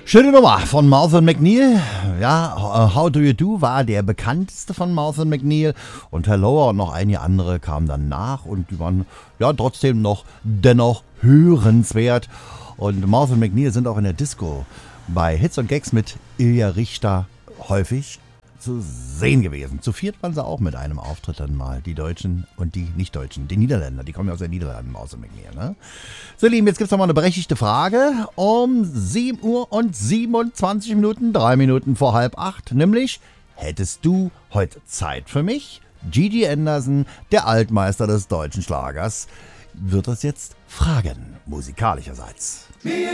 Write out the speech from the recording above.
Schöne Nummer von Martha McNeil. Ja, How Do You Do war der bekannteste von Martha McNeil. Und Hello und noch einige andere kamen dann nach. Und die waren ja trotzdem dennoch hörenswert. Und Martha McNeil sind auch in der Disco bei Hits und Gags mit Ilja Richter häufig zu sehen gewesen. Zu viert waren sie auch mit einem Auftritt dann mal. Die Deutschen und die Nicht-Deutschen. Die Niederländer, die kommen ja aus den Niederlanden, Martha McNeil. Ne? So, Lieben, jetzt gibt es nochmal eine berechtigte Frage um 7 Uhr und 27 Minuten, 3 Minuten vor 7:30. Nämlich, hättest du heute Zeit für mich? Gigi Anderson, der Altmeister des deutschen Schlagers, wird das jetzt fragen, musikalischerseits.